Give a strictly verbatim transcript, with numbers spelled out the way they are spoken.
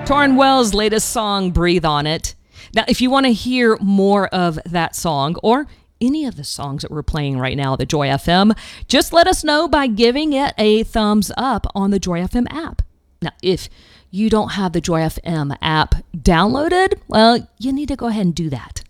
Torrin Wells' latest song, Breathe On It. Now, if you want to hear more of that song or any of the songs that we're playing right now at the Joy F M, just let us know by giving it a thumbs up on the Joy F M app. Now, if you don't have the Joy F M app downloaded, well, you need to go ahead and do that.